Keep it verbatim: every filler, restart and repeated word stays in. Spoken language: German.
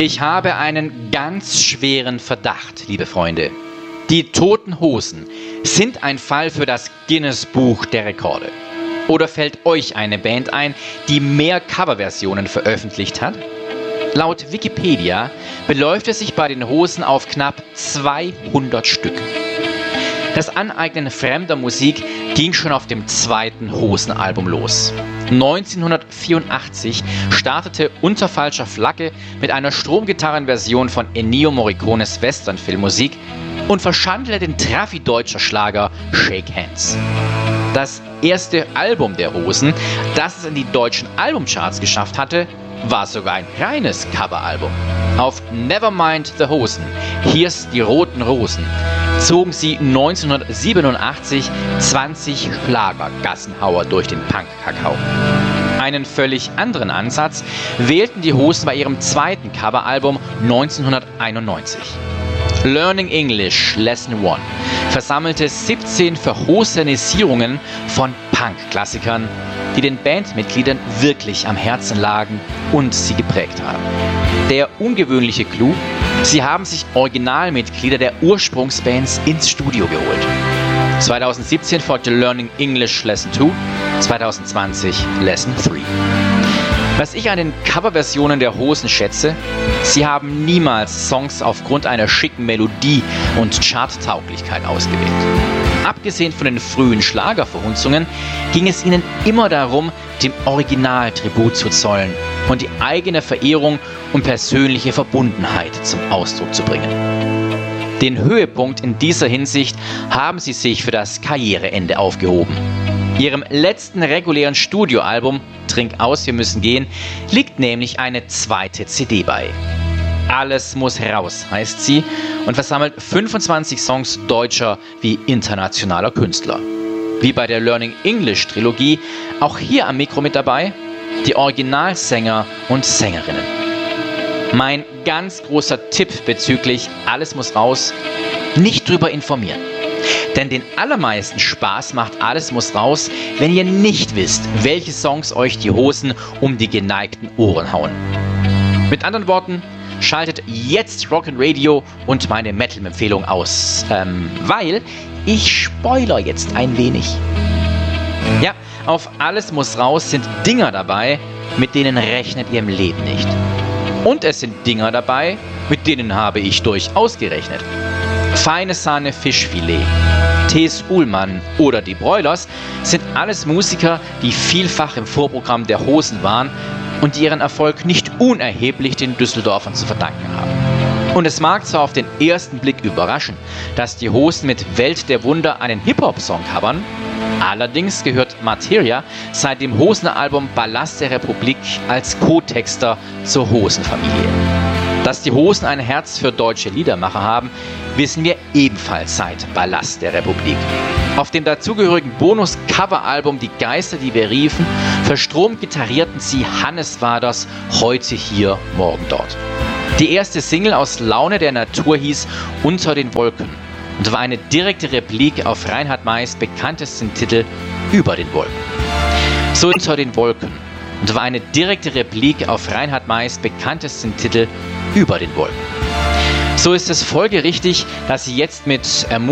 Ich habe einen ganz schweren Verdacht, liebe Freunde. Die Toten Hosen sind ein Fall für das Guinness-Buch der Rekorde. Oder fällt euch eine Band ein, die mehr Coverversionen veröffentlicht hat? Laut Wikipedia beläuft es sich bei den Hosen auf knapp zweihundert Stück. Das Aneignen fremder Musik ging schon auf dem zweiten Hosenalbum los. neunzehnhundertvierundachtzig startete Unter falscher Flagge mit einer Stromgitarrenversion von Ennio Morricones Western-Filmmusik und verschandelte den Trafi-deutscher Schlager Shake Hands. Das erste Album der Hosen, das es in die deutschen Albumcharts geschafft hatte, war sogar ein reines Coveralbum. Auf Nevermind the Hosen, Here's die roten Rosen, zogen sie neunzehnhundertsiebenundachtzig zwanzig Schlagergassenhauer durch den Punk-Kakao. Einen völlig anderen Ansatz wählten die Hosen bei ihrem zweiten Coveralbum neunzehnhunderteinundneunzig. Learning English Lesson eins versammelte siebzehn Verhosenisierungen von Punk-Klassikern, die den Bandmitgliedern wirklich am Herzen lagen und sie geprägt haben. Der ungewöhnliche Clou: sie haben sich Originalmitglieder der Ursprungsbands ins Studio geholt. zweitausendsiebzehn folgte Learning English Lesson zwei, zweitausendzwanzig Lesson drei. Was ich an den Coverversionen der Hosen schätze: sie haben niemals Songs aufgrund einer schicken Melodie und Charttauglichkeit ausgewählt. Abgesehen von den frühen Schlagerverhunzungen ging es ihnen immer darum, dem Original Tribut zu zollen und die eigene Verehrung und persönliche Verbundenheit zum Ausdruck zu bringen. Den Höhepunkt in dieser Hinsicht haben sie sich für das Karriereende aufgehoben. Ihrem letzten regulären Studioalbum Trink aus, wir müssen gehen liegt nämlich eine zweite C D bei. Alles muss raus heißt sie und versammelt fünfundzwanzig Songs deutscher wie internationaler Künstler. Wie bei der Learning English Trilogie auch hier am Mikro mit dabei die Originalsänger und Sängerinnen. Mein ganz großer Tipp bezüglich Alles muss raus: nicht drüber informieren. Denn den allermeisten Spaß macht Alles muss raus, wenn ihr nicht wisst, welche Songs euch die Hosen um die geneigten Ohren hauen. Mit anderen Worten, schaltet jetzt Rock'n Radio und meine Metal-Empfehlung aus, ähm, weil ich spoiler jetzt ein wenig. Ja, auf Alles muss raus sind Dinger dabei, mit denen rechnet ihr im Leben nicht. Und es sind Dinger dabei, mit denen habe ich durchaus gerechnet. Feine Sahne Fischfilet, T S. Uhlmann oder die Broilers sind alles Musiker, die vielfach im Vorprogramm der Hosen waren und die ihren Erfolg nicht unerheblich den Düsseldorfern zu verdanken haben. Und es mag zwar auf den ersten Blick überraschen, dass die Hosen mit Welt der Wunder einen Hip-Hop-Song covern, allerdings gehört Materia seit dem Hosen-Album Ballast der Republik als Co-Texter zur Hosenfamilie. Dass die Hosen ein Herz für deutsche Liedermacher haben, wissen wir ebenfalls seit Ballast der Republik. Auf dem dazugehörigen Bonus-Cover-Album Die Geister, die wir riefen, verstromt gitarrierten sie Hannes Waders Heute hier, morgen dort. Die erste Single aus Laune der Natur hieß Unter den Wolken und war eine direkte Replik auf Reinhard Mays bekanntesten Titel Über den Wolken. So Unter den Wolken und war eine direkte Replik auf Reinhard Mays bekanntesten Titel Über den Wolken. So ist es folgerichtig, dass sie jetzt mit Ermutigung